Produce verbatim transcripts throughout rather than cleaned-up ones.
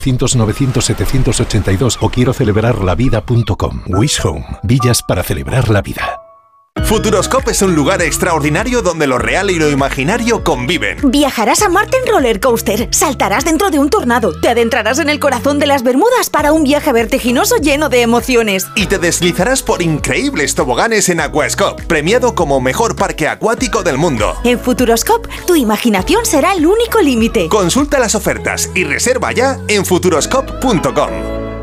novecientos setecientos ochenta y dos o quiero celebrar la vida punto com. Wish Home. Villas para celebrar la vida. Futuroscope es un lugar extraordinario donde lo real y lo imaginario conviven. Viajarás a Marte en roller coaster, saltarás dentro de un tornado, te adentrarás en el corazón de las Bermudas para un viaje vertiginoso lleno de emociones. Y te deslizarás por increíbles toboganes en Aquascope, premiado como mejor parque acuático del mundo. En Futuroscope, tu imaginación será el único límite. Consulta las ofertas y reserva ya en futuroscope punto com.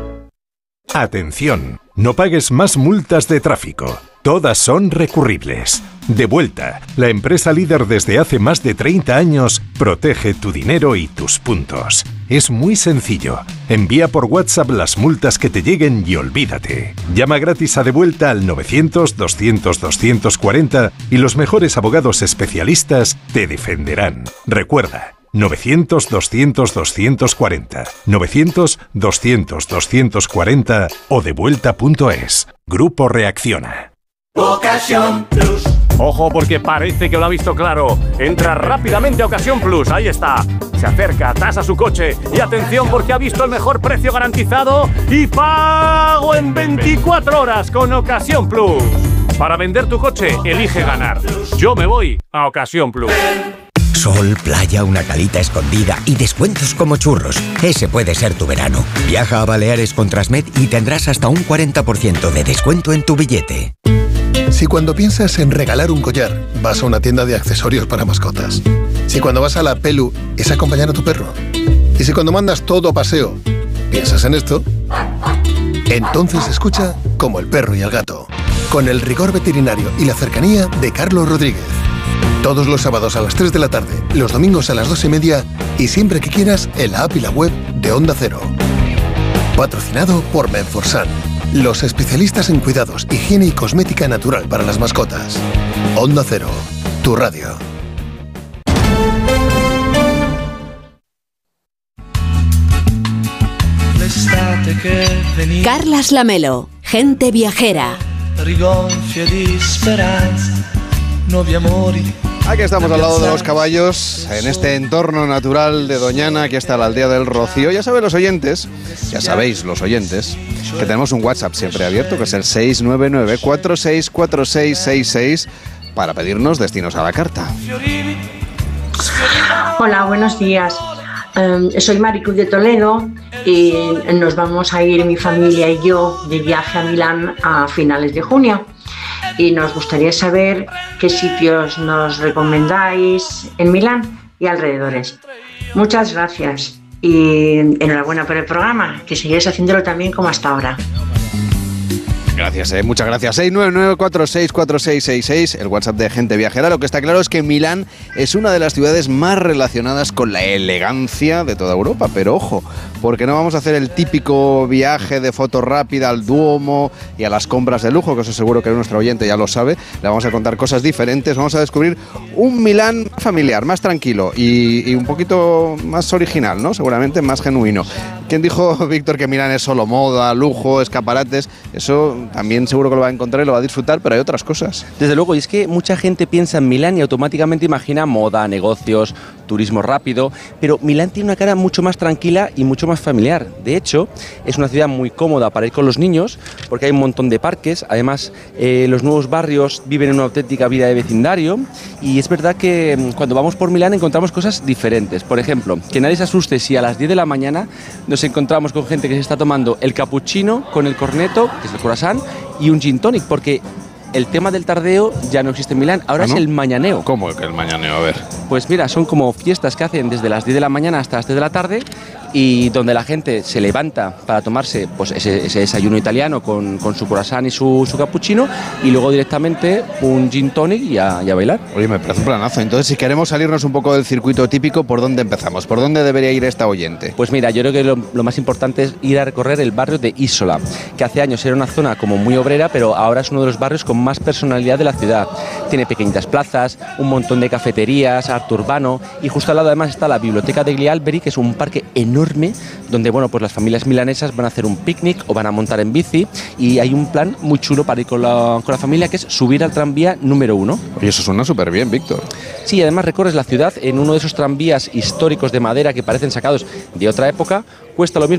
Atención, no pagues más multas de tráfico. Todas son recurribles. Devuelta, la empresa líder desde hace más de treinta años, protege tu dinero y tus puntos. Es muy sencillo. Envía por WhatsApp las multas que te lleguen y olvídate. Llama gratis a Devuelta al novecientos, doscientos, doscientos cuarenta y los mejores abogados especialistas te defenderán. Recuerda, novecientos, doscientos, doscientos cuarenta, novecientos, doscientos, doscientos cuarenta o devuelta punto es. Grupo Reacciona. Ocasión Plus. Ojo, porque parece que lo ha visto claro. Entra rápidamente a Ocasión Plus. Ahí está. Se acerca, tasa su coche. Y atención, porque ha visto el mejor precio garantizado y pago en veinticuatro horas con Ocasión Plus. Para vender tu coche, elige ganar. Yo me voy a Ocasión Plus. Sol, playa, una calita escondida y descuentos como churros. Ese puede ser tu verano. Viaja a Baleares con Transmed y tendrás hasta un cuarenta por ciento de descuento en tu billete. Si cuando piensas en regalar un collar, vas a una tienda de accesorios para mascotas. Si cuando vas a la Pelu es acompañar a tu perro. Y si cuando mandas todo a paseo, piensas en esto, entonces escucha Como el perro y el gato, con el rigor veterinario y la cercanía de Carlos Rodríguez. Todos los sábados a las tres de la tarde, los domingos a las dos y media y siempre que quieras en la app y la web de Onda Cero. Patrocinado por Menforsan, los especialistas en cuidados, higiene y cosmética natural para las mascotas. Onda Cero, tu radio. Carlas Lamelo, Gente Viajera. Aquí estamos al lado de los caballos, en este entorno natural de Doñana. Aquí está la aldea del Rocío. Ya saben los oyentes, ya sabéis los oyentes, que tenemos un WhatsApp siempre abierto, que es el seis nueve nueve, cuatro seis cuatro seis seis seis, para pedirnos destinos a la carta. Hola, buenos días. Um, soy Maricruz de Toledo y nos vamos a ir mi familia y yo de viaje a Milán a finales de junio. Y nos gustaría saber qué sitios nos recomendáis en Milán y alrededores. Muchas gracias y enhorabuena por el programa, que sigáis haciéndolo también como hasta ahora. Gracias, eh, muchas gracias. seis nueve nueve, cuatro seis cuatro seis seis seis, el WhatsApp de Gente Viajera. Lo que está claro es que Milán es una de las ciudades más relacionadas con la elegancia de toda Europa, pero ojo, porque no vamos a hacer el típico viaje de foto rápida al Duomo y a las compras de lujo, que eso seguro que nuestro oyente ya lo sabe. Le vamos a contar cosas diferentes, vamos a descubrir un Milán familiar, más tranquilo y, y un poquito más original, ¿no? Seguramente más genuino. ¿Quién dijo, Víctor, que Milán es solo moda, lujo, escaparates? Eso también seguro que lo va a encontrar y lo va a disfrutar, pero hay otras cosas. Desde luego, y es que mucha gente piensa en Milán y automáticamente imagina moda, negocios, turismo rápido, pero Milán tiene una cara mucho más tranquila y mucho más familiar. De hecho, es una ciudad muy cómoda para ir con los niños porque hay un montón de parques. Además, eh, los nuevos barrios viven en una auténtica vida de vecindario y es verdad que cuando vamos por Milán encontramos cosas diferentes. Por ejemplo, que nadie se asuste si a las diez de la mañana nos encontramos con gente que se está tomando el cappuccino con el corneto, que es el croissant, y un gin tonic, porque el tema del tardeo ya no existe en Milán, ahora ¿Ah, no? es el mañaneo. ¿Cómo que el mañaneo? A ver. Pues mira, son como fiestas que hacen desde las diez de la mañana hasta las tres de la tarde y donde la gente se levanta para tomarse pues ese, ese desayuno italiano con, con su croissant y su, su cappuccino y luego directamente un gin tonic y a, y a bailar. Oye, me parece un planazo. Entonces, si queremos salirnos un poco del circuito típico, ¿por dónde empezamos? ¿Por dónde debería ir esta oyente? Pues mira, yo creo que lo, lo más importante es ir a recorrer el barrio de Isola, que hace años era una zona como muy obrera, pero ahora es uno de los barrios con más personalidad de la ciudad. Tiene pequeñitas plazas, un montón de cafeterías, arte urbano y justo al lado además está la biblioteca degli Alberi, que es un parque enorme enorme donde, bueno, pues las familias milanesas van a hacer un picnic o van a montar en bici, y hay un plan muy chulo para ir con la, con la familia, que es subir al tranvía número uno. Y eso suena súper bien, Víctor. Sí, además recorres la ciudad en uno de esos tranvías históricos de madera que parecen sacados de otra época. Cuesta lo mismo